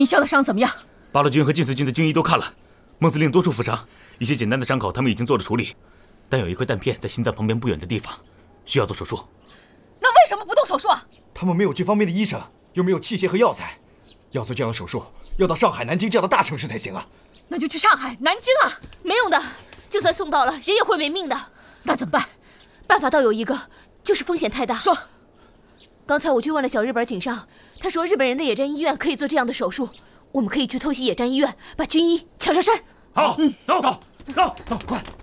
你肖的伤怎么样？ 八路军和晋绥军的军医都看了，孟司令多处负伤，一些简单的伤口他们已经做了处理，但有一块弹片在心脏旁边不远的地方，需要做手术。 那为什么不动手术啊？ 他们没有这方面的医生，又没有器械和药材，要做这样的手术，要到上海、南京这样的大城市才行啊。 那就去上海、南京啊！ 没用的，就算送到了，人也会没命的。 那怎么办？ 办法倒有一个，就是风险太大。 说， 刚才我去问了小日本警上，他说日本人的野战医院可以做这样的手术，我们可以去偷袭野战医院，把军医抢上山。 好，走， 走，快！